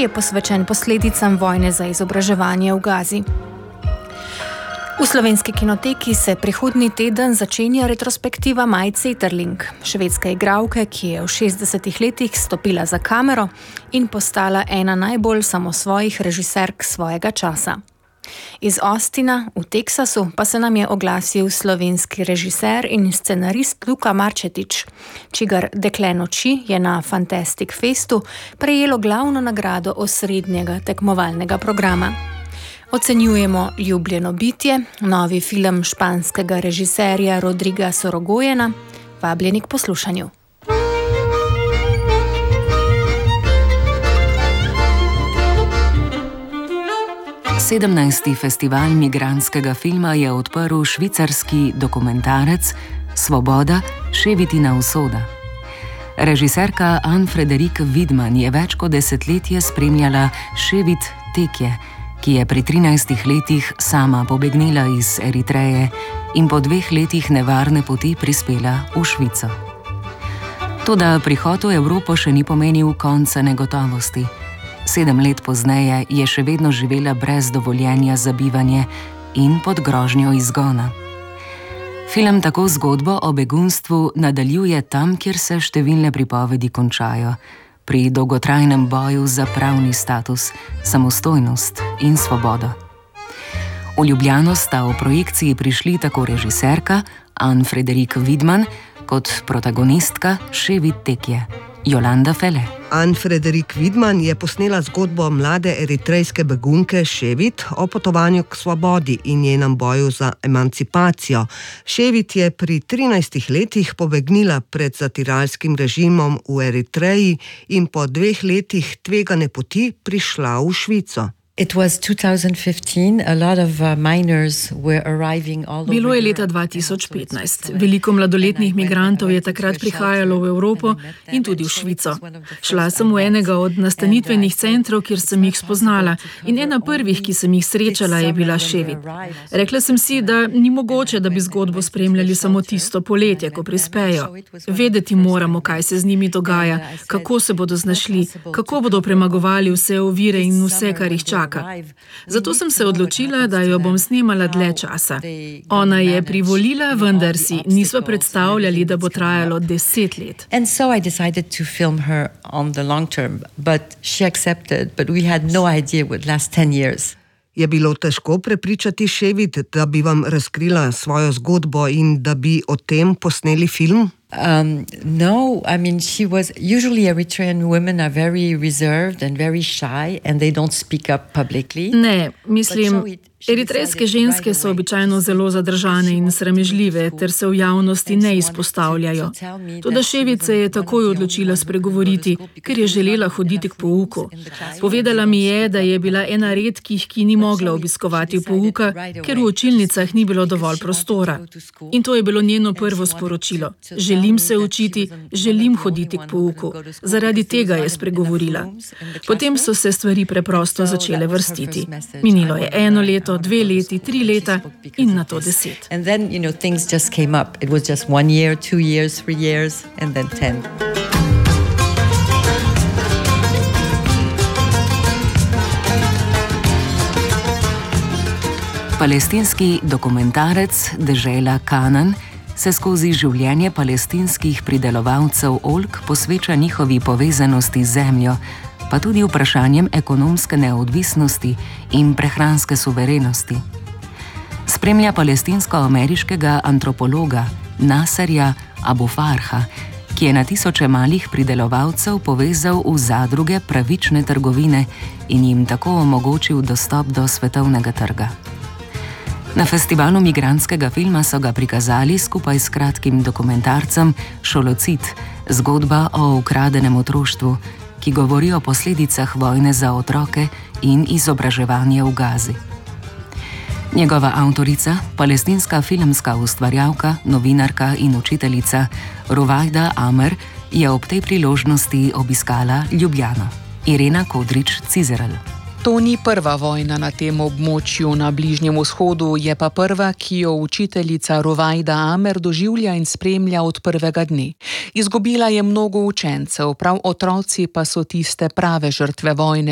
ki je posvečen posledicam vojne za izobraževanje v Gazi. V Slovenski kinoteki se prihodnji teden začenja retrospektiva Maj Zetterling, švedske igralke, ki je v 60 letih stopila za kamero in postala ena najbolj samosvojih režiserk svojega časa. Iz Austina v Teksasu pa se nam je oglasil slovenski režiser in scenarist Luka Marčetič, čigar Dekle noči je na Fantastic Festu prejelo glavno nagrado osrednjega tekmovalnega programa. Ocenjujemo Ljubljeno bitje, novi film španskega režiserja Rodriga Sorogojena. Vabljeni k poslušanju. Sedemnajsti festival migrantskega filma je odprl švicarski dokumentarec Svoboda, Ševitina usoda. Režiserka Anne-Frédérique Widmann je več kot desetletje spremljala Ševit Tekje, ki je pri 13 letih sama pobegnila iz Eritreje in po 2 letih nevarne poti prispela v Švico. Toda prihod v Evropo še ni pomenil konca negotovosti. 7 let pozneje je še vedno živela brez dovoljenja za bivanje in pod grožnjo izgona. Film tako zgodbo o begunstvu nadaljuje tam, kjer se številne pripovedi končajo, pri dolgotrajnem boju za pravni status, samostojnost in svobodo. V Ljubljano sta v projekciji prišli tako režiserka Anne-Frédérique Widmann kot protagonistka Ševit Tekje, Jolanda Fele. Anne-Frédérique Widmann je posnela zgodbo mlade eritrejske begunke Ševit o potovanju k svobodi in njenem boju za emancipacijo. Ševit je pri 13 letih pobegnila pred zatiralskim režimom v Eritreji in po 2 letih tvegane poti prišla v Švico. Bilo je leta 2015. Veliko mladoletnih migrantov je takrat prihajalo v Evropo in tudi v Švico. Šla sem v enega od nastanitvenih centrov, kjer sem jih spoznala, in ena prvih, ki sem jih srečala, je bila Ševit. Rekla sem si, da ni mogoče, da bi zgodbo spremljali samo tisto poletje, ko prispejo. Vedeti moramo, kaj se z njimi dogaja, kako se bodo znašli, kako bodo premagovali vse ovire in vse, kar jih čaka. Zato sem se odločila, da jo bom snemala dlje časa. Ona je privolila, vendar si nisva predstavljali, da bo trajalo 10 let. And so I decided to film her on the long term, but she accepted, but we had no idea it would last 10 years. Je bilo težko prepričati Ševit, da bi vam razkrila svojo zgodbo in da bi o tem posneli film? No, I mean, usually Eritrean women are very reserved and very shy and they don't speak up publicly. Ne, mislim, eritrejske ženske so običajno zelo zadržane in sramežljive, ter se v javnosti ne izpostavljajo. Toda Ševit se je takoj odločila spregovoriti, ker je želela hoditi k pouku. Povedala mi je, da je bila ena redkih, ki ni mogla obiskovati pouka, ker v učilnicah ni bilo dovolj prostora. In to je bilo njeno prvo sporočilo. Želim se učiti, želim hoditi k pouku. Zaradi tega je spregovorila. Potem so se stvari preprosto začele vrstiti. Minilo je 1 leto, 2 leti, 3 leta in nato 10. And then, things just came up. It was just 1 year, 2 years, 3 years and then 10. Palestinski dokumentarec Dežela Kanan se skozi življenje palestinskih pridelovalcev oljk posveča njihovi povezanosti z zemljo, pa tudi vprašanjem ekonomske neodvisnosti in prehranske suverenosti. Spremlja palestinsko-ameriškega antropologa Nasserja Abu Farha, ki je na tisoče malih pridelovalcev povezal v zadruge pravične trgovine in jim tako omogočil dostop do svetovnega trga. Na festivalu migrantskega filma so ga prikazali skupaj s kratkim dokumentarcem Šolocit, zgodba o ukradenem otroštvu, ki govori o posledicah vojne za otroke in izobraževanje v Gazi. Njegova avtorica, palestinska filmska ustvarjalka, novinarka in učiteljica Ruwaida Amer je ob tej priložnosti obiskala Ljubljano. Irena Kodrič-Cizerl. To ni prva vojna na tem območju na Bližnjem vzhodu, je pa prva, ki jo učiteljica Ruwaida Amer doživlja in spremlja od prvega dne. Izgubila je mnogo učencev, prav otroci pa so tiste prave žrtve vojne,